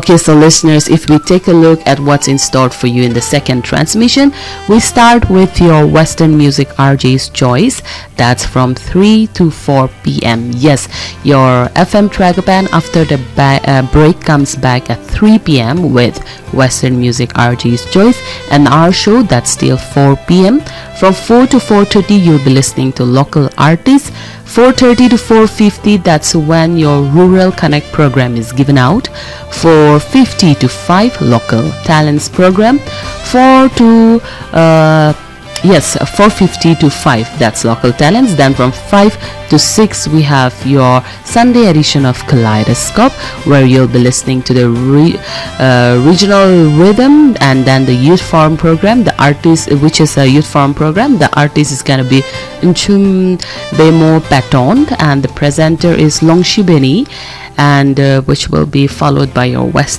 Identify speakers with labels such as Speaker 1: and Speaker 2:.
Speaker 1: Okay, so listeners, if we take a look at what's in store for you in the second transmission, we start with your Western Music RJ's Choice. That's from 3 to 4 p.m. Yes, your FM Tracker Band after the break comes back at 3 p.m. with Western Music RJ's Choice, and our show that's till 4 p.m. From 4 to 4:30, you'll be listening to local artists. 4:30 to 4:50, that's when your Rural Connect program is given out. 4:50 to 5, local talents program. 4:50 to 5, that's local talents. Then from 5 to 6, we have your Sunday edition of Kaleidoscope, where you'll be listening to the regional rhythm, and then the youth forum program. The artist, which is a youth forum program, the artist is gonna be Nchum Bemo Patond, and the presenter is Longshi Beni, and which will be followed by your West